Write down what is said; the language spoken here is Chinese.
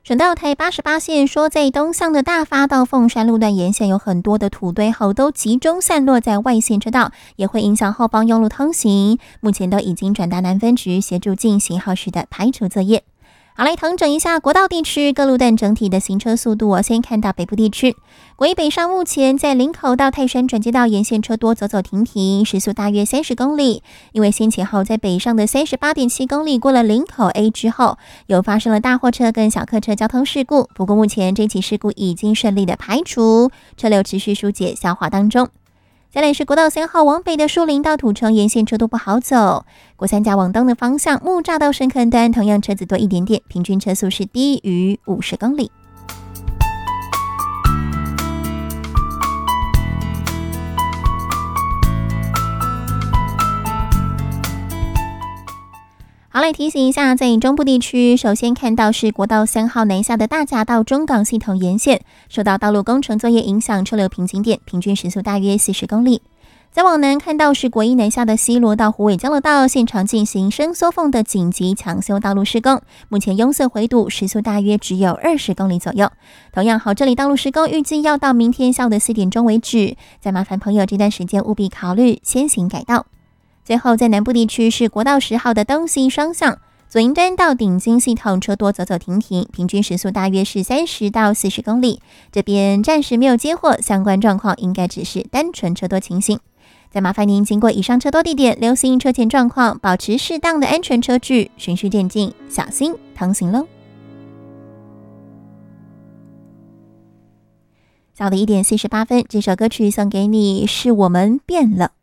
省道台88线说，在东向的大发到凤山路段沿线有很多的土堆后都集中散落在外线车道，也会影响后方用路通行。目前都已经转达南分局协助进行后续的排除作业。好，来统整一下国道地区各路段整体的行车速度。先看到北部地区，国一北上目前在林口到泰山转接道沿线车多走走停停，时速大约30公里。因为先前后在北上的38.7公里过了林口 A 之后，又发生了大货车跟小客车交通事故。不过目前这起事故已经顺利的排除，车流持续疏解消化当中。再来是国道3号往北的树林到土城沿线车都不好走，国三甲往东的方向木栅到深坑端同样车子多一点点，平均车速是低于50公里。好，来提醒一下，在中部地区，首先看到是国道3号南下的大甲到中港系统沿线，受到道路工程作业影响，车流瓶颈点，平均时速大约40公里。再往南看到是国一南下的西螺到虎尾交流道，现场进行伸缩缝的紧急抢修道路施工，目前拥塞回堵，时速大约只有20公里左右。同样好，这里道路施工预计要到明天下午的4点钟为止，再麻烦朋友这段时间务必考虑先行改道。最后在南部地区是国道10号的东西双向，左营端到顶金系统车多走走停停，平均时速大约是30到40公里。这边暂时没有接获相关状况，应该只是单纯车多情形。再麻烦您经过以上车多地点，留心车前状况，保持适当的安全车距，循序渐进，小心通行喽。下午的1点48分，这首歌曲送给你，是我们变了。